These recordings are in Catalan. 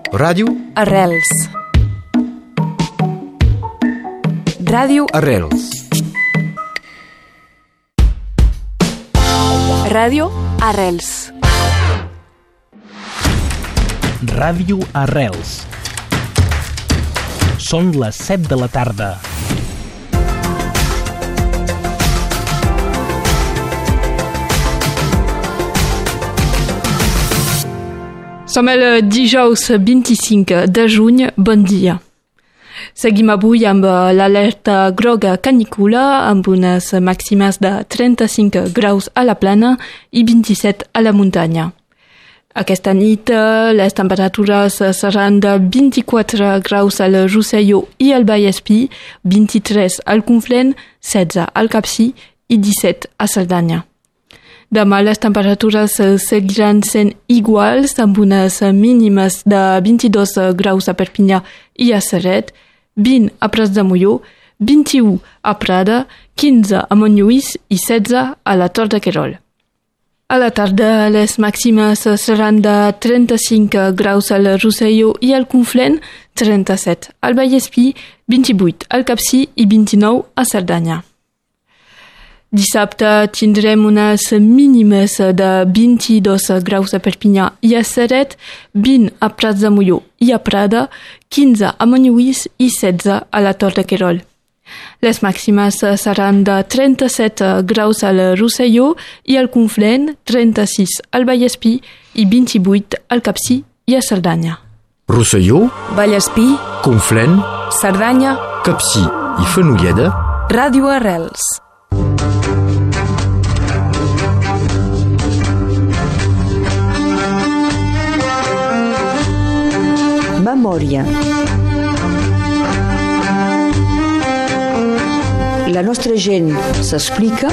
Ràdio Arrels. Ràdio Arrels. Ràdio Arrels. Ràdio Arrels. Són les 7 de la tarda. Som el dijous 25 de juny. Bon dia. Seguim avui amb l'alerta groga canícula, amb unes màximes de 35 graus a la plana i 27 a la muntanya. Aquesta nit les temperatures seran de 24 graus al Rosselló i al Vallespí, 23 al Conflent, 16 al Capcir i 17 a Cerdanya. Demà les temperatures seguiran sent iguals, amb unes mínimes de 22 graus a Perpinyà i a Ceret, 20 a Prats de Molló, 21 a Prada, 15 a Montlluís i 16 a la Tor de Querol. A la tarda les màximes seran de 35 graus al Rosselló i al Conflent, 37 al Vallespí, 28 al Capcir i 29 a Cerdanya. Dissabte tindrem unes mínimes de 22 graus a Perpinyà i a Ceret, 20 a Prats de Molló i a Prada, 15 a Montlluís i 16 a la Tor de Querol. Les màximes seran de 37 graus al Rosselló i al Conflent, 36 al Vallespí i 28 al Capcir i a Cerdanya. Rosselló, Vallespí, Conflent, Cerdanya, Capcir i Fenolleda. Ràdio Arrels. Memòria. La nostra gent s'explica.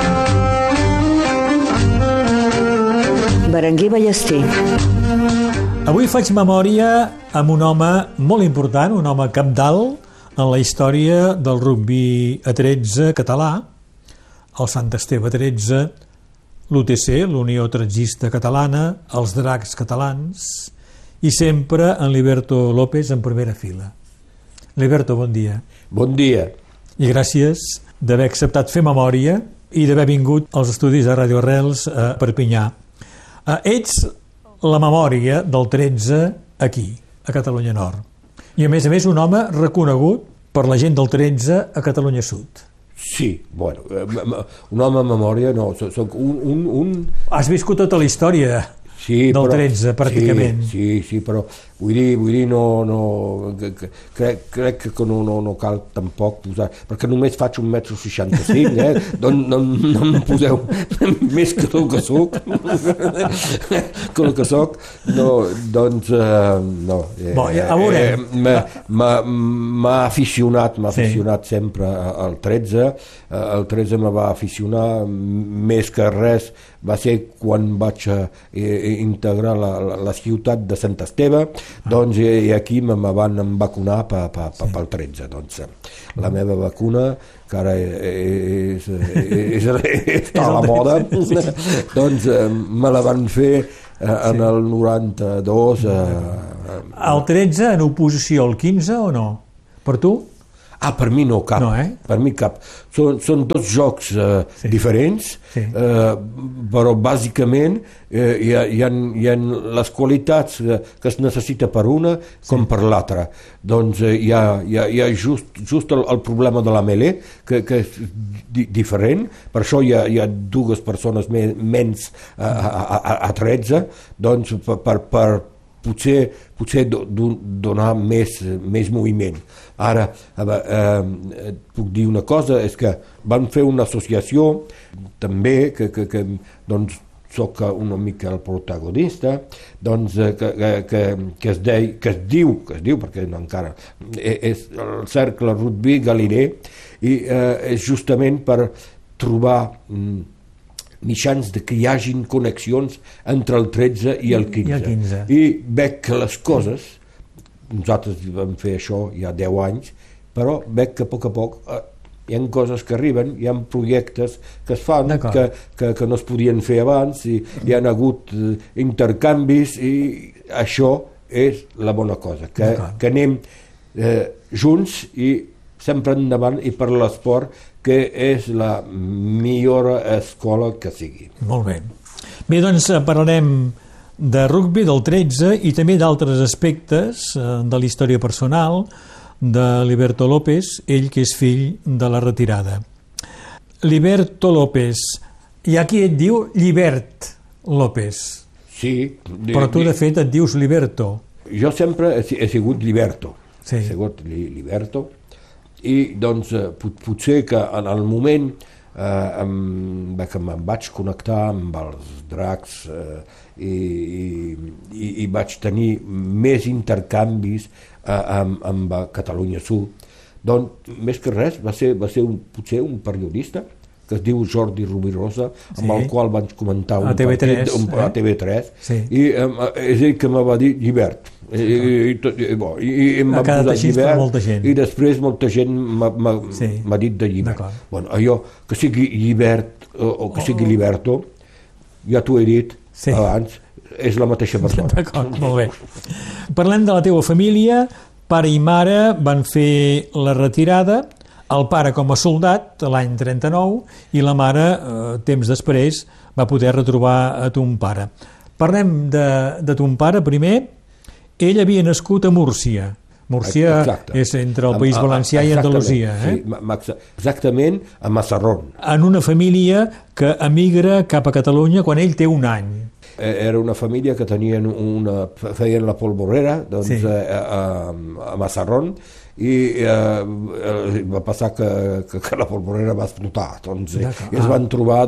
Berenguer Ballester. Avui faig memòria amb un home molt important, un home cabdal en la història del rugbi a 13 català, el Sant Esteve 13, l'UTC, l'Unió Tretzista Catalana, els Dracs Catalans, i sempre en Liberto López en primera fila. Liberto, bon dia. Bon dia. I gràcies d'haver acceptat fer memòria i d'haver vingut als estudis de Ràdio Arrels a Perpinyà. Ets la memòria del 13 aquí, a Catalunya Nord. I a més un home reconegut per la gent del 13 a Catalunya Sud. Sí, bueno, un home de memòria no, soc un... Has viscut tota la història. Sí, del però, 13, pràcticament. Sí, però vull dir no crec que no cal tampoc posar, perquè només faig 1,65 m, doncs no em poseu més que el que soc, no, doncs no. M'ha aficionat sempre al 13, el 13 me va aficionar més que res, va ser quan vaig integrar la ciutat de Sant Esteve, doncs i aquí me van vacunar pel 13. Doncs la meva vacuna, que ara està a la moda, doncs me la van fer en el 92. El 13 en oposició al 15 o no? Per tu? Per mi no, cap. No, Per mi cap. Són dos jocs diferents, però bàsicament hi ha les qualitats que es necessita per una com per l'altra. Doncs hi ha just el problema de la melé, que és diferent, per això hi ha dues persones menys a 13, doncs per potser donar més moviment. Ara, puc dir una cosa, és que van fer una associació també que doncs soc una mica el protagonista, doncs que es diu, perquè no encara, és el Cercle Rugby Galilei, i és justament per trobar mitjans de que hi hagin connexions entre el 13 i el 15. I veig que les coses, nosaltres vam fer això ja 10 anys, però veig que a poc hi ha coses que arriben, hi ha projectes que es fan que no es podien fer abans, i hi ha hagut intercanvis, i això és la bona cosa, que anem junts i sempre endavant i per l'esport, que és la millor escola que sigui. Molt bé. Bé, doncs parlarem de rugby, del 13 i també d'altres aspectes de la història personal de Liberto López, ell que és fill de la retirada. Liberto López, hi ha qui et diu Llibert López. Sí. Però tu de fet et dius Liberto. Jo sempre he sigut Liberto. Sí. He sigut Liberto. I doncs potser que en el moment que em vaig connectar amb els dracs i vaig tenir més intercanvis amb Catalunya Sud, doncs més que res va ser potser un periodista que es diu Jordi Rubirosa, amb el qual vaig comentar a TV3, a TV3, sí. I és ell que me va dir Llibert. I em va posar Llibert, i després molta gent m'ha dit de Llibert. Bueno, allò que sigui Llibert o que sigui Liberto, ja t'ho he dit abans, és la mateixa persona. D'acord, molt bé. Parlem de la teva família. Pare i mare van fer la retirada, el pare com a soldat l'any 39 i la mare, temps després, va poder retrobar a ton pare. Parlem de ton pare primer. Ell havia nascut a Múrcia. Múrcia és entre el País Valencià i Andalusia. Exactament, a Massarrón. En una família que emigra cap a Catalunya quan ell té un any. Era una família que feien la polvorera a Massarrón, i va passar que la polvorera va explotar, i es van trobar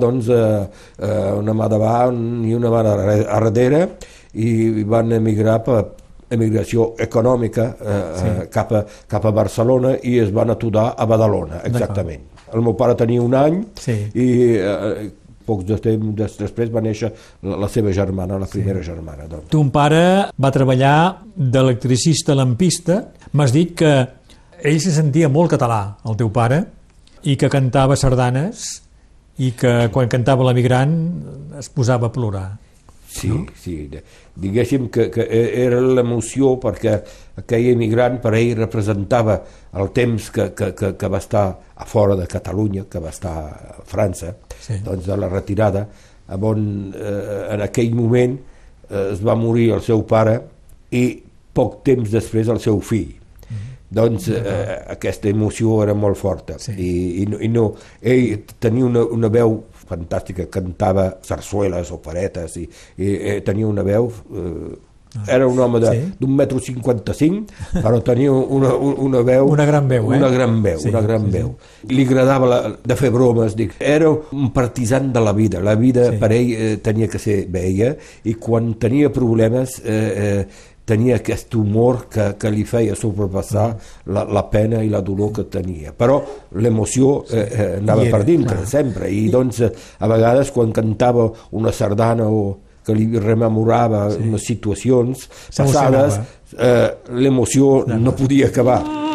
una mà davant i una mà a darrere, i van emigrar per emigració econòmica cap a Barcelona, i es van aturar a Badalona, exactament. El meu pare tenia un any i pocs temps després va néixer la seva germana, la primera germana. Ton pare va treballar d'electricista lampista. M'has dit que ell se sentia molt català, el teu pare, i que cantava sardanes, i que quan cantava l'emigrant es posava a plorar. Sí, sí. Diguéssim que era l'emoció, perquè aquell emigrant per ell representava el temps que va estar a fora de Catalunya, que va estar a França, doncs de la retirada, on en aquell moment es va morir el seu pare i poc temps després el seu fill. Doncs aquesta emoció era molt forta, i no, ell tenia una veu fantàstica, cantava sarsueles, operetes, i tenia una veu, era un home d'1,55 m, però tenia una veu, una gran veu. Li agradava de fer bromes, era un partisan de la vida per ell tenia que ser bella, i quan tenia problemes tenia aquest humor que li feia sobrepassar la pena i la dolor que tenia. Però l'emoció anava per dintre, sempre. I doncs, a vegades, quan cantava una sardana o que li rememorava unes situacions passades, l'emoció no podia acabar.